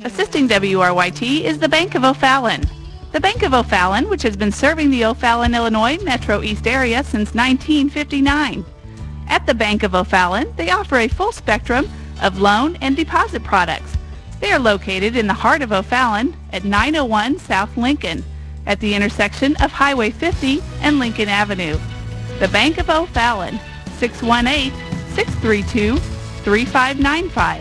Assisting WRYT is the Bank of O'Fallon. The Bank of O'Fallon, which has been serving the O'Fallon, Illinois Metro East area since 1959. At the Bank of O'Fallon, they offer a full spectrum of loan and deposit products. They are located in the heart of O'Fallon at 901 South Lincoln, at the intersection of Highway 50 and Lincoln Avenue. The Bank of O'Fallon, 618-632-3595.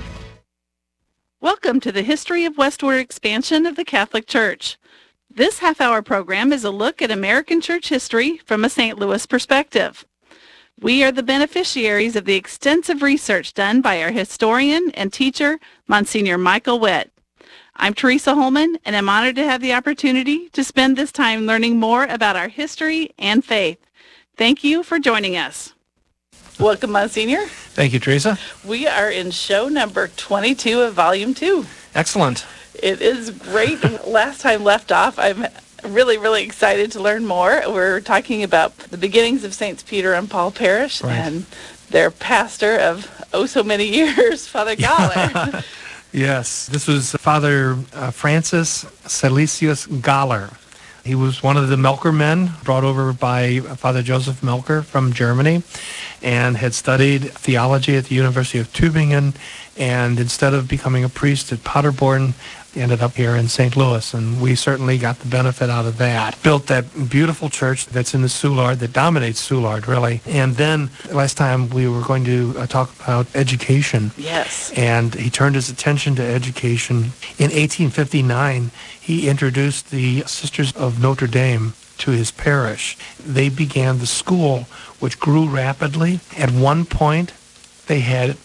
Welcome to the History of Westward Expansion of the Catholic Church. This half-hour program is a look at American church history from a St. Louis perspective. We are the beneficiaries of the extensive research done by our historian and teacher, Monsignor Michael Witt. I'm Teresa Holman, and I'm honored to have the opportunity to spend this time learning more about our history and faith. Thank you for joining us. Welcome, Monsignor. Thank you, Teresa. We are in show number 22 of Volume 2. Excellent. It is great. Last time left off, I'm really excited to learn more. We're talking about the beginnings of Saints Peter and Paul Parish and their pastor of so many years, Father Galler. Yes, this was Father Francis Salesius Galler. He was one of the Melker men brought over by Father Joseph Melker from Germany and had studied theology at the University of Tübingen, and instead of becoming a priest at Paderborn, ended up here in St. Louis, and we certainly got the benefit out of that. Built that beautiful church that's in the Soulard, that dominates Soulard, really. And then last time we were going to talk about education. Yes. And he turned his attention to education. In 1859, he introduced the Sisters of Notre Dame to his parish. They began the school, which grew rapidly. At one point, they had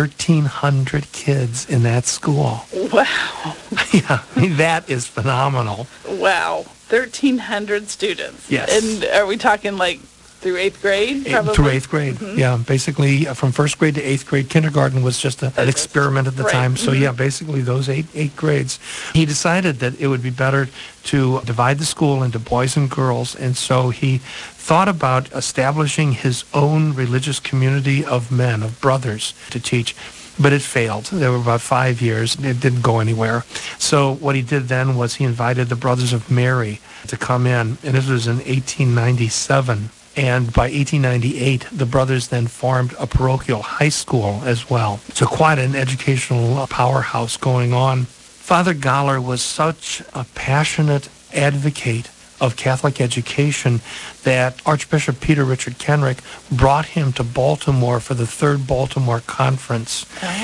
1,300 kids in that school. Wow. Yeah, I mean, that is phenomenal. Wow. 1,300 students. Yes. And are we talking like through 8th grade? Probably? Through 8th grade, yeah. Basically, from 1st grade to 8th grade, kindergarten was just an experiment at the time. So, yeah, basically those eight grades. He decided that it would be better to divide the school into boys and girls, and so he thought about establishing his own religious community of men, of brothers, to teach. But it failed. There were about 5 years. It didn't go anywhere. So what he did then was he invited the Brothers of Mary to come in, and this was in 1897. And by 1898, the brothers then formed a parochial high school as well. So quite an educational powerhouse going on. Father Galler was such a passionate advocate of Catholic education that Archbishop Peter Richard Kenrick brought him to Baltimore for the Third Baltimore Conference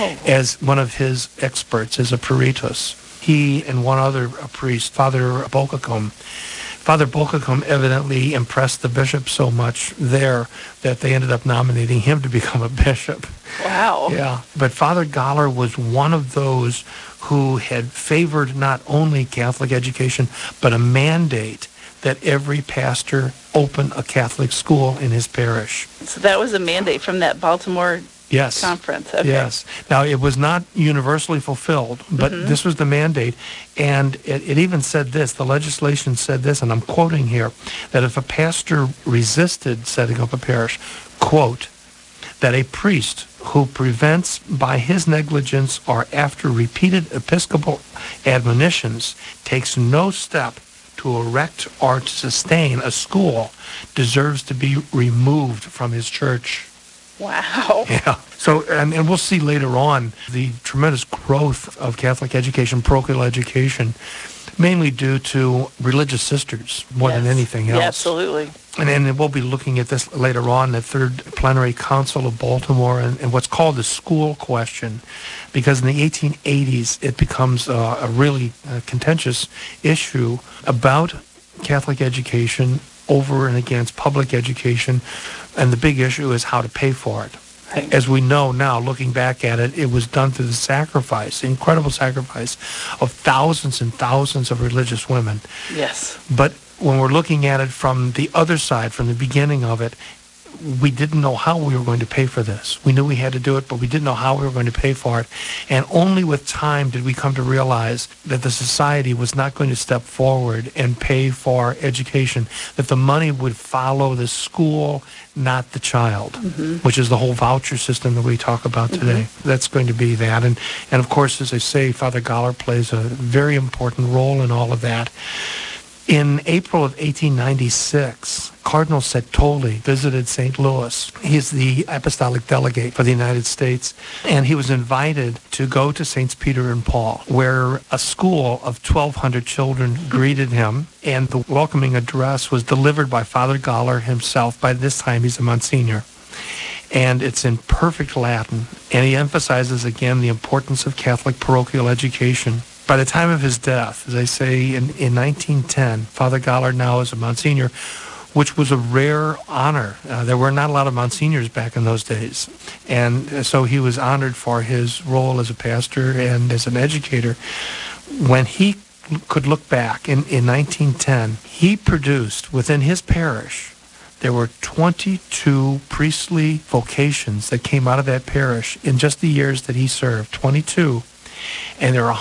as one of his experts, as a peritus. He and one other priest, Father Bochacum. Father Bochacum evidently impressed the bishop so much there that they ended up nominating him to become a bishop. Wow. Yeah, but Father Galler was one of those who had favored not only Catholic education, but a mandate that every pastor open a Catholic school in his parish. So that was a mandate from that Baltimore conference. Okay. Yes. Now, it was not universally fulfilled, but this was the mandate. And it even said this, the legislation said this, and I'm quoting here, that if a pastor resisted setting up a parish, quote, that a priest who prevents by his negligence or after repeated episcopal admonitions takes no step to erect or to sustain a school deserves to be removed from his church. Wow. Yeah. So, and we'll see later on the tremendous growth of Catholic education, parochial education, mainly due to religious sisters more than anything else. Yeah, absolutely. And then we'll be looking at this later on, the Third Plenary Council of Baltimore, and what's called the school question, because in the 1880s it becomes a really contentious issue about Catholic education over and against public education, and the big issue is how to pay for it. As we know now, looking back at it, it was done through the sacrifice, the incredible sacrifice of thousands and thousands of religious women. Yes. But when we're looking at it from the other side, from the beginning of it, we didn't know how we were going to pay for this. We knew we had to do it, but we didn't know how we were going to pay for it. And only with time did we come to realize that the society was not going to step forward and pay for education, that the money would follow the school, not the child, which is the whole voucher system that we talk about today. That's going to be that. And of course, as I say, Father Galler plays a very important role in all of that. In April of 1896, Cardinal Settoli visited St. Louis. He's the apostolic delegate for the United States, and he was invited to go to St. Peter and Paul, where a school of 1,200 children greeted him, and the welcoming address was delivered by Father Galler himself. By this time, he's a Monsignor. And it's in perfect Latin, and he emphasizes again the importance of Catholic parochial education. By the time of his death, as I say, in 1910, Father Galler now is a Monsignor, which was a rare honor. There were not a lot of Monsignors back in those days. And so he was honored for his role as a pastor and as an educator. When he could look back in 1910, he produced within his parish, there were 22 priestly vocations that came out of that parish in just the years that he served, 22. And there are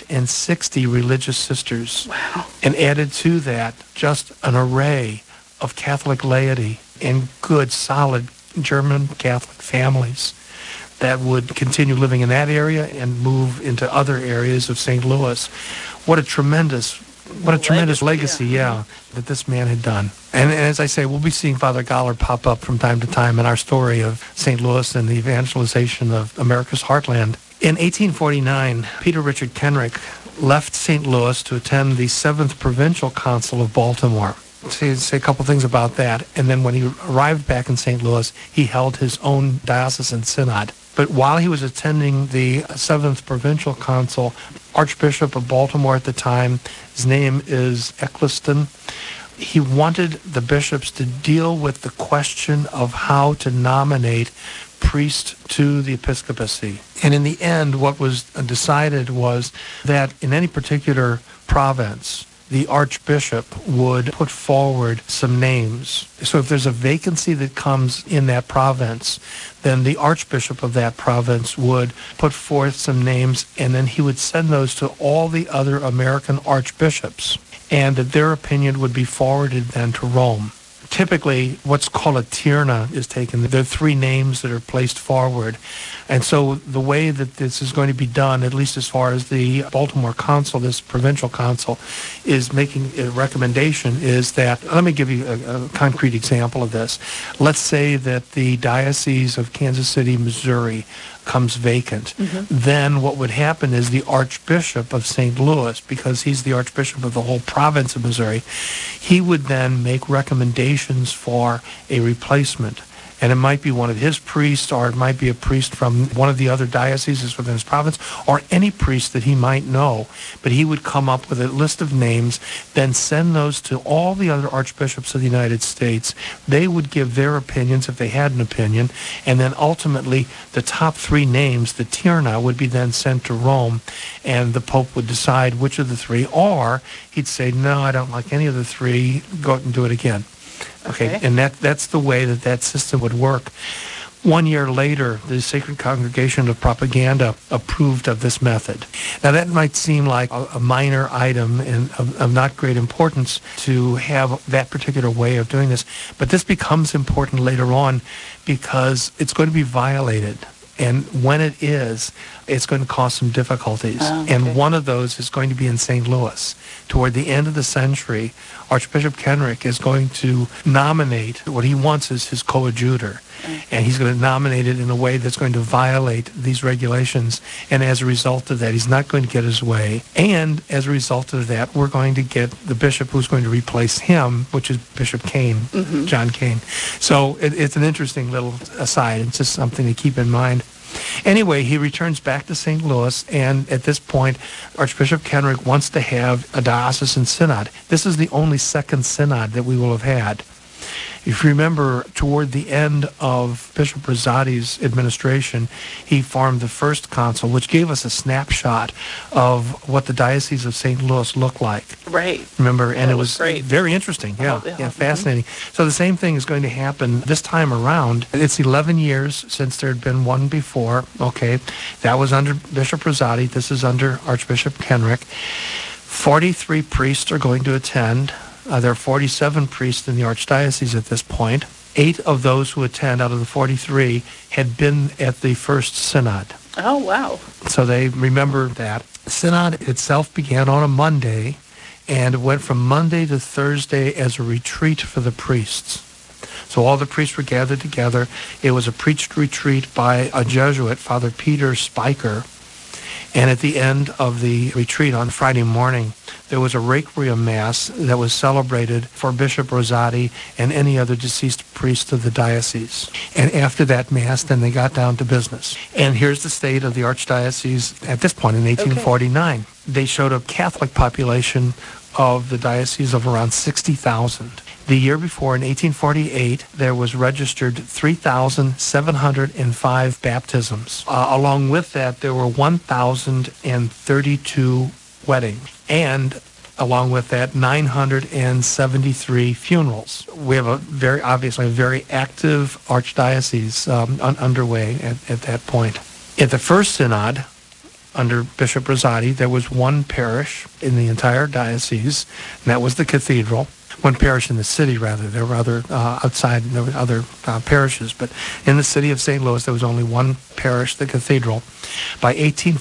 160 religious sisters. Wow. And added to that, just an array of Catholic laity and good, solid German Catholic families that would continue living in that area and move into other areas of St. Louis. What a tremendous legacy, that this man had done. And as I say, we'll be seeing Father Galler pop up from time to time in our story of St. Louis and the evangelization of America's heartland. In 1849, Peter Richard Kenrick left St. Louis to attend the 7th Provincial Council of Baltimore. Say a couple things about that. And then when he arrived back in St. Louis, he held his own diocesan synod. But while he was attending the 7th Provincial Council, Archbishop of Baltimore at the time, his name is Eccleston, he wanted the bishops to deal with the question of how to nominate priests to the episcopacy. And in the end, what was decided was that in any particular province, the archbishop would put forward some names. So if there's a vacancy that comes in that province, then the archbishop of that province would put forth some names, and then he would send those to all the other American archbishops, and that their opinion would be forwarded then to Rome. Typically, what's called a tierna is taken. There are 3 names that are placed forward. And so the way that this is going to be done, at least as far as the Baltimore Council, this provincial council, is making a recommendation is that, let me give you a concrete example of this. Let's say that the Diocese of Kansas City, Missouri, comes vacant. Then what would happen is the Archbishop of St. Louis, because he's the Archbishop of the whole province of Missouri, he would then make recommendations for a replacement. And it might be one of his priests, or it might be a priest from one of the other dioceses within his province, or any priest that he might know. But he would come up with a list of names, then send those to all the other archbishops of the United States. They would give their opinions if they had an opinion, and then ultimately the top 3 names, the tierna, would be then sent to Rome, and the Pope would decide which of the 3, or he'd say, no, I don't like any of the 3, go out and do it again. Okay, and that's the way that system would work. 1 year later, the Sacred Congregation of Propaganda approved of this method. Now, that might seem like a minor item and of not great importance to have that particular way of doing this, but this becomes important later on because it's going to be violated. And when it is, it's going to cause some difficulties. And one of those is going to be in St. Louis. Toward the end of the century, Archbishop Kenrick is going to nominate what he wants as his coadjutor. And he's going to nominate it in a way that's going to violate these regulations. And as a result of that, he's not going to get his way. And as a result of that, we're going to get the bishop who's going to replace him, which is Bishop Kane, John Kane. So it's an interesting little aside. It's just something to keep in mind. Anyway, he returns back to St. Louis, and at this point, Archbishop Kenrick wants to have a diocesan synod. This is the only second synod that we will have had. If you remember, toward the end of Bishop Rosati's administration, he formed the first council, which gave us a snapshot of what the Diocese of St. Louis looked like. Right. Remember, and it was great. Very interesting. Yeah, yeah. Fascinating. So the same thing is going to happen this time around. It's 11 years since there had been one before. Okay, that was under Bishop Rosati. This is under Archbishop Kenrick. 43 priests are going to attend. There are 47 priests in the Archdiocese at this point. 8 of those who attend out of the 43 had been at the first synod. Oh, wow. So they remember that. The synod itself began on a Monday and went from Monday to Thursday as a retreat for the priests. So all the priests were gathered together. It was a preached retreat by a Jesuit, Father Peter Spiker. And at the end of the retreat on Friday morning, there was a Requiem Mass that was celebrated for Bishop Rosati and any other deceased priest of the diocese. And after that Mass, then they got down to business. And here's the state of the Archdiocese at this point in 1849. Okay. They showed a Catholic population of the diocese of around 60,000. The year before, in 1848, there was registered 3,705 baptisms. Along with that, there were 1,032 weddings. And along with that, 973 funerals. We have obviously a very active archdiocese underway at that point. At the first synod, under Bishop Rosati, there was one parish in the entire diocese, and that was the cathedral. One parish in the city, rather. There were other outside, there were other parishes, but in the city of St. Louis, there was only one parish, the cathedral. By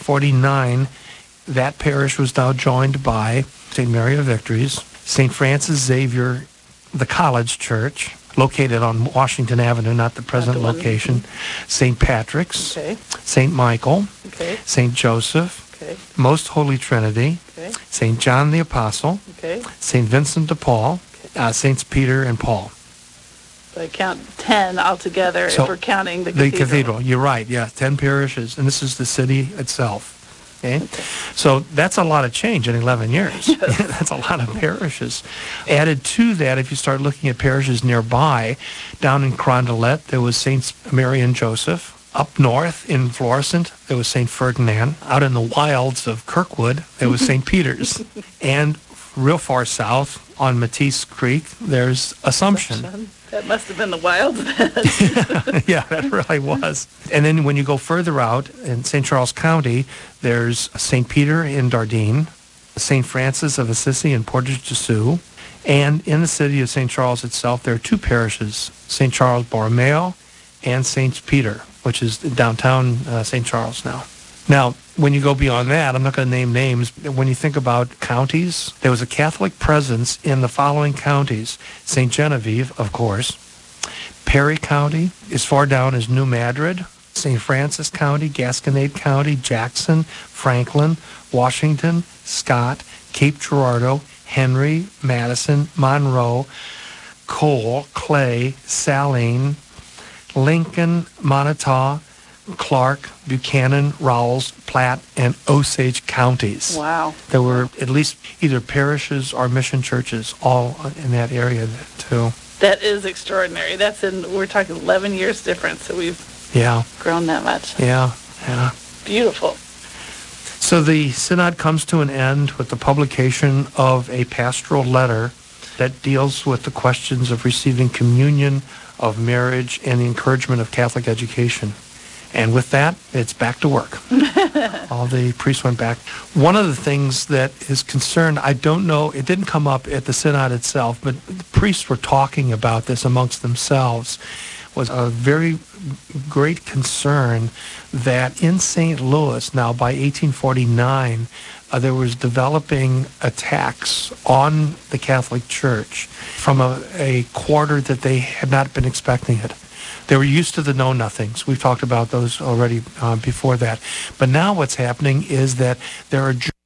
1849, that parish was now joined by St. Mary of Victories, St. Francis Xavier, the College Church, located on Washington Avenue, not the present location, St. Patrick's, okay. St. Michael, okay. St. Joseph, okay. Most Holy Trinity, okay. St. John the Apostle, okay. St. Vincent de Paul, okay. Saints Peter and Paul. So I count 10 altogether if we're counting the cathedral. The cathedral, you're right, yeah, 10 parishes, and this is the city itself. Okay? So that's a lot of change in 11 years. Yes. That's a lot of parishes. Added to that, if you start looking at parishes nearby, down in Carondelet, there was Saints Mary and Joseph. Up north in Florissant, there was St. Ferdinand. Out in the wilds of Kirkwood, there was St. Peter's. And real far south on Matisse Creek, there's Assumption. That must have been the wilds then. Yeah, that really was. And then when you go further out in St. Charles County, there's St. Peter in Dardenne, St. Francis of Assisi in Portage de Sioux, and in the city of St. Charles itself, there are 2 parishes, St. Charles Borromeo and St. Peter, which is downtown St. Charles now. Now, when you go beyond that, I'm not going to name names. When you think about counties, there was a Catholic presence in the following counties. St. Genevieve, of course. Perry County, as far down as New Madrid. St. Francis County, Gasconade County, Jackson, Franklin, Washington, Scott, Cape Girardeau, Henry, Madison, Monroe, Cole, Clay, Saline, Lincoln, Montauk, Clark, Buchanan, Rowles, Platte, and Osage counties. Wow. There were at least either parishes or mission churches all in that area too. That is extraordinary. We're talking 11 years difference, so we've grown that much. Yeah. Beautiful. So the synod comes to an end with the publication of a pastoral letter that deals with the questions of receiving communion, of marriage, and the encouragement of Catholic education. And with that, it's back to work. All the priests went back. One of the things that is concerned, I don't know, it didn't come up at the synod itself, but the priests were talking about this amongst themselves, was a very great concern that in St. Louis, now by 1849, there was developing attacks on the Catholic Church from a quarter that they had not been expecting it. They were used to the know-nothings. We've talked about those already before that. But now what's happening is that there are